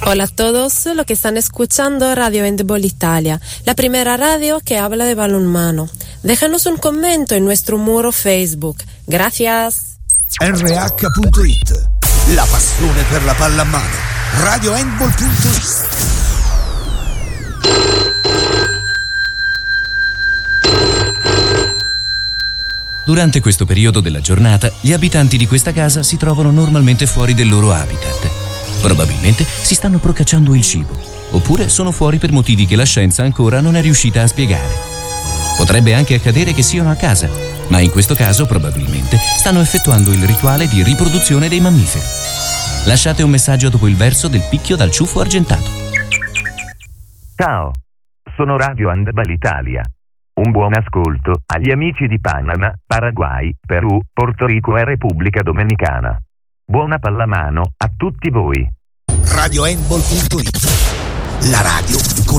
Hola a todos los que están escuchando Radio Handball Italia, la primera radio que habla de balonmano. Déjanos un comentario en nuestro muro Facebook. Gracias. RH.it, la passione per la pallamano. Radio Handball.it. Durante questo periodo della giornata, gli abitanti di questa casa si trovano normalmente fuori del loro habitat. Probabilmente si stanno procacciando il cibo, oppure sono fuori per motivi che la scienza ancora non è riuscita a spiegare. Potrebbe anche accadere che siano a casa, ma in questo caso probabilmente stanno effettuando il rituale di riproduzione dei mammiferi. Lasciate un messaggio dopo il verso del picchio dal ciuffo argentato. Ciao, sono Radio Handball Italia. Un buon ascolto agli amici di Panama, Paraguay, Perù, Porto Rico e Repubblica Dominicana. Buona pallamano a tutti voi. Radio Handball.it, la radio con